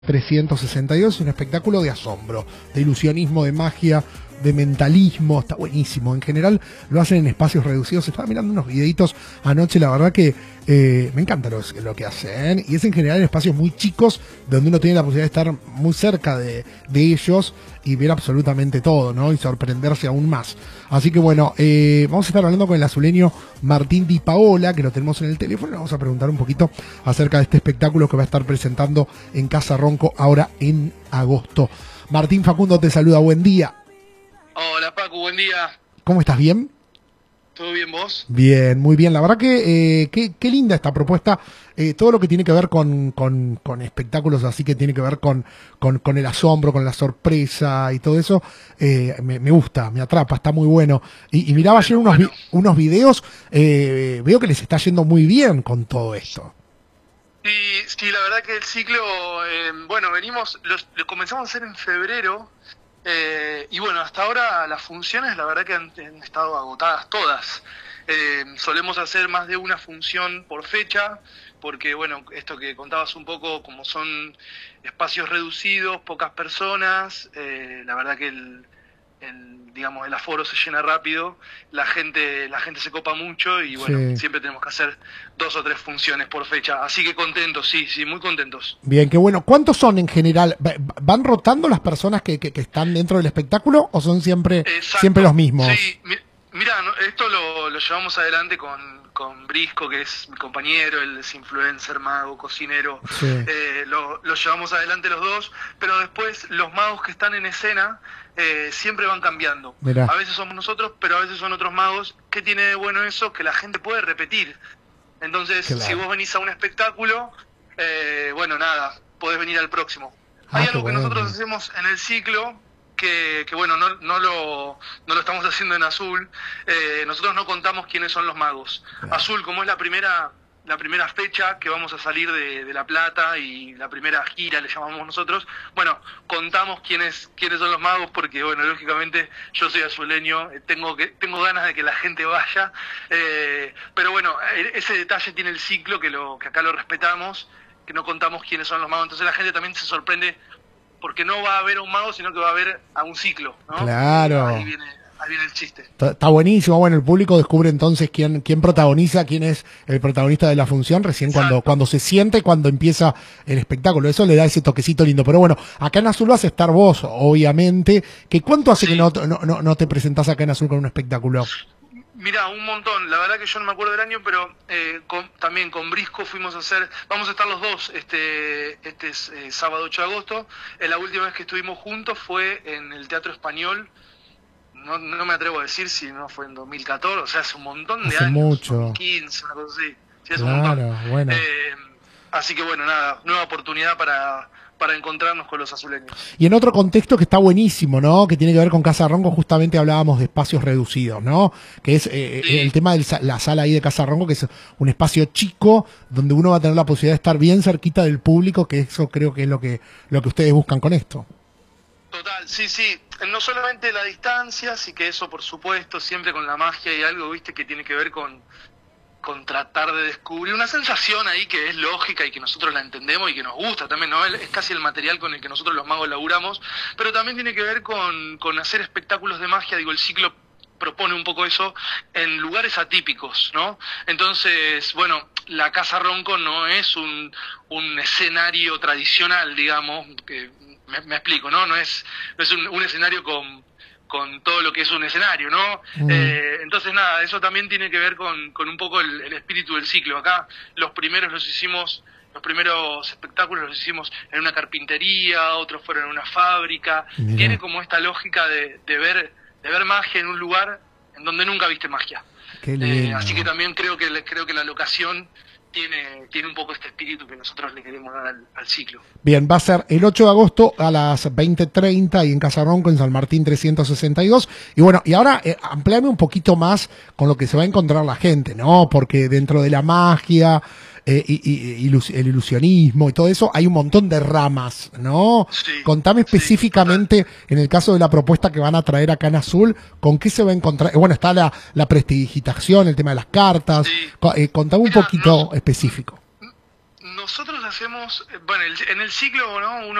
362, un espectáculo de asombro, de ilusionismo, de magia, de mentalismo, está buenísimo. En general lo hacen en espacios reducidos. Estaba mirando unos videitos anoche, la verdad que me encanta lo que hacen, y es en general en espacios muy chicos donde uno tiene la posibilidad de estar muy cerca de ellos y ver absolutamente todo, ¿no? Y sorprenderse aún más. Así que bueno, vamos a estar hablando con el azuleño Martín Di Paola, que lo tenemos en el teléfono. Vamos a preguntar un poquito acerca de este espectáculo que va a estar presentando en Casa Ronco ahora en agosto. Martín, Facundo te saluda, buen día. Hola Pacu, buen día. ¿Cómo estás? ¿Bien? ¿Todo bien vos? Bien, muy bien. La verdad que qué linda esta propuesta. Todo lo que tiene que ver con espectáculos así, que tiene que ver con el asombro, con la sorpresa y todo eso, me gusta, me atrapa, está muy bueno. Y miraba ayer unos videos, veo que les está yendo muy bien con todo esto. Sí, la verdad que el ciclo, lo comenzamos a hacer en febrero. Y bueno, hasta ahora las funciones la verdad que han estado agotadas todas. Solemos hacer más de una función por fecha, porque bueno, esto que contabas un poco, como son espacios reducidos, pocas personas, la verdad que digamos, el aforo se llena rápido, la gente se copa mucho y bueno, sí, siempre tenemos que hacer 2 o 3 funciones por fecha, así que contentos, sí, muy contentos. Bien, qué bueno. ¿Cuántos son en general? ¿Van rotando las personas que están dentro del espectáculo o son siempre los mismos? Sí, mira, esto lo llevamos adelante con Brisco, que es mi compañero, él es influencer, mago, cocinero, sí. Lo llevamos adelante los dos, pero después los magos que están en escena siempre van cambiando. Mirá. A veces somos nosotros, pero a veces son otros magos. ¿Qué tiene de bueno eso? Que la gente puede repetir. Entonces, claro, si vos venís a un espectáculo, bueno, nada, podés venir al próximo. Hay algo que nosotros hacemos en el ciclo, que bueno, no lo estamos haciendo en Azul. Nosotros no contamos quiénes son los magos. Claro. Azul, como es la primera fecha que vamos a salir de La Plata y la primera gira, le llamamos nosotros, bueno, contamos quiénes son los magos, porque bueno, lógicamente yo soy azuleño, tengo ganas de que la gente vaya, pero bueno, ese detalle tiene el ciclo, que acá lo respetamos, que no contamos quiénes son los magos, entonces la gente también se sorprende porque no va a ver a un mago, sino que va a ver a un ciclo, ¿no? Claro. Ahí viene el chiste. Está buenísimo. Bueno, el público descubre entonces quién protagoniza, quién es el protagonista de la función recién cuando se siente, cuando empieza el espectáculo. Eso le da ese toquecito lindo. Pero bueno, acá en Azul vas a estar vos, obviamente. ¿Cuánto hace que no te presentás acá en Azul con un espectáculo? Mirá, un montón. La verdad que yo no me acuerdo del año, pero también con Brisco vamos a estar los dos este sábado 8 de agosto. La última vez que estuvimos juntos fue en el Teatro Español. No me atrevo a decir si no fue en 2014, o sea, hace un montón de años. Mucho. 2015, una cosa así. Sí, hace claro, un montón. Bueno. Así que bueno, nada, nueva oportunidad para encontrarnos con los azuleños. Y en otro contexto que está buenísimo, ¿no? Que tiene que ver con Casa Ronco, justamente hablábamos de espacios reducidos, ¿no? Que es el tema de la sala ahí de Casa Ronco, que es un espacio chico donde uno va a tener la posibilidad de estar bien cerquita del público, que eso creo que es lo que ustedes buscan con esto. Total, sí. No solamente la distancia, sí, que eso por supuesto, siempre con la magia y algo, viste, que tiene que ver con tratar de descubrir una sensación ahí que es lógica y que nosotros la entendemos y que nos gusta también, ¿no? Es casi el material con el que nosotros los magos laburamos, pero también tiene que ver con hacer espectáculos de magia. Digo, el ciclo propone un poco eso en lugares atípicos, ¿no? Entonces, bueno, la Casa Ronco no es un escenario tradicional, digamos, que me explico, ¿no? No es un escenario con todo lo que es un escenario, ¿no? Entonces nada, eso también tiene que ver con un poco el espíritu del ciclo. Acá los primeros espectáculos los hicimos en una carpintería, otros fueron en una fábrica. Mirá. Tiene como esta lógica de ver magia en un lugar en donde nunca viste magia. Qué lindo. Así que también creo que la locación tiene un poco este espíritu que nosotros le queremos dar al ciclo. Bien, va a ser el 8 de agosto a las 20:30 y en Casa Ronco, en San Martín 362. Y bueno, y ahora amplíame un poquito más con lo que se va a encontrar la gente, ¿no? Porque dentro de la magia y el ilusionismo y todo eso hay un montón de ramas, ¿no? Sí, contame específicamente, en el caso de la propuesta que van a traer acá en Azul, ¿con qué se va a encontrar? Bueno, está la prestidigitación, el tema de las cartas. Sí. Contame un poquito específico. Nosotros hacemos, bueno, en el ciclo, ¿no?